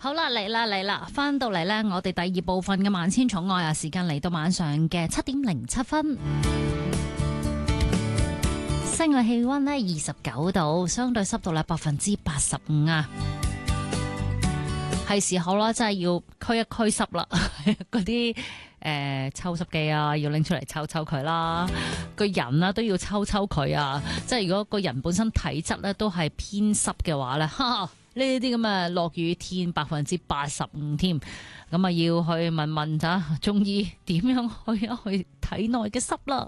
好啦，嚟啦，翻到嚟呢，我哋第二部分嘅萬千寵愛啊，時間嚟到晚上嘅7:07，室外氣溫呢29度，相對濕度呢85%啊，係時候啦，真係要驅一驅濕啦，嗰啲抽濕機啊，要拎出嚟抽抽佢啦，個人啦都要抽抽佢啊，即係如果個人本身體質呢都係偏濕嘅話呢。呢啲咁嘅落雨天85%添，咁啊要去問問咋中醫點樣去體內嘅濕啦。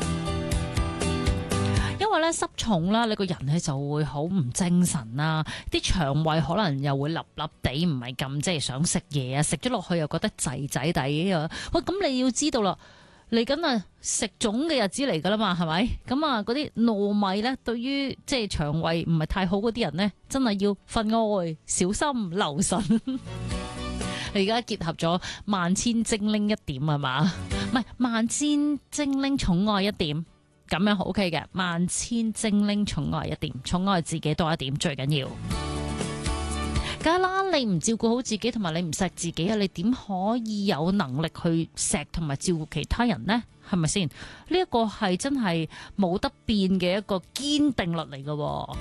因為咧濕重啦，你個人咧就會好唔精神啦，啲腸胃可能又會立立地，唔係咁即係想食嘢啊，食咗落去又覺得滯滯地啊。喂，咁你要知道啦。嚟緊啊，食粽嘅日子嚟噶啦嘛，係咪？咁啊，嗰啲糯米咧，對於即係腸胃唔係太好嗰啲人咧，真係要分外小心留神。你而家結合咗萬千精靈一點係嘛？唔係萬千精靈寵愛一點，咁樣好 OK 嘅。萬千精靈寵愛一點，寵愛自己多一點最緊要。梗啦，你唔照顧好自己，同埋你唔錫自己啊，你點可以有能力去錫同埋照顧其他人呢？係咪先？呢一個係真係冇得變嘅一個堅定律嚟嘅。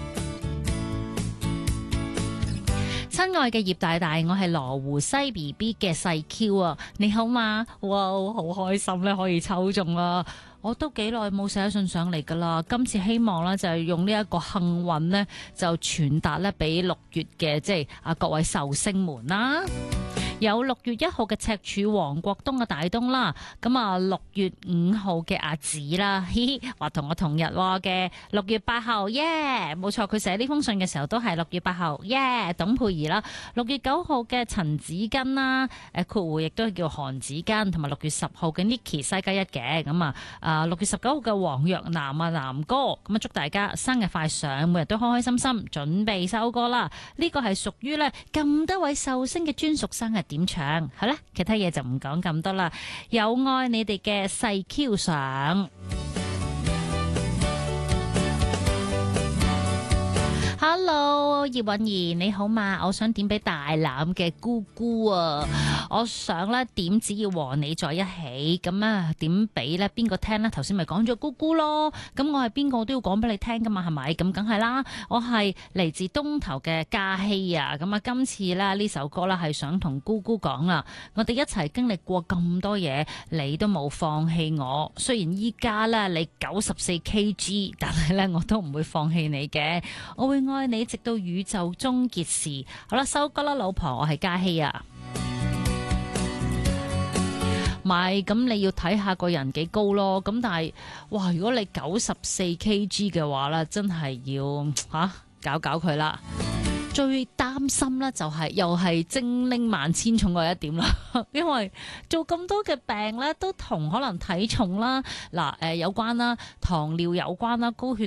親愛嘅葉大大，我係羅湖西 BB 嘅細 Q 啊，你好嘛？哇，好開心咧，可以抽中啦！我都幾耐冇寫信上嚟噶啦，今次希望咧就係用呢一個幸運咧，就傳達咧俾6月嘅即係各位壽星們啦。有6月1號嘅赤柱黃國東嘅大東啦，咁啊6月5號嘅阿子啦，嘻嘻，話同我同日嘅6月8號，耶，冇錯，佢寫呢封信嘅時候都係6月8號，耶，董佩儀啦，6月9號嘅陳子根啦，括弧亦都係叫韓子根，同埋6月10號嘅 Nicky 西加一嘅，咁啊6月19號嘅黃若南啊南哥，咁啊祝大家生日快上，每日都開開心心，準備收歌啦，呢個係屬於咧咁多位壽星嘅專屬生日點唱，好啦，其他嘢就唔講咁多啦。有愛你哋嘅細 Q 上 ，Hello 葉韻儀你好嘛？我想點俾大欖嘅姑姑啊，我想咧點只要和你在一起，咁啊點俾咧邊個聽咧？頭先咪講咗姑姑咯，咁我係邊個都要講俾你聽噶嘛，係咪？咁梗係啦，我係嚟自東頭嘅嘉希啊，咁啊今次咧呢首歌咧係想同姑姑講啊，我哋一齊經歷過咁多嘢，你都冇放棄我，雖然依家咧你94kg，但係咧我都唔會放棄你嘅，我會愛你直到宇宙終結時。好啦，收歌啦，老婆，我係嘉希啊。咪咁你要睇下個人幾高咯，咁但係哇，如果你94kg嘅話咧，真係要搞搞佢啦。最擔心咧就係又係精靈萬千寵愛一點啦，因為做咁多嘅病咧都同可能體重啦有關啦，糖尿有關啦，高血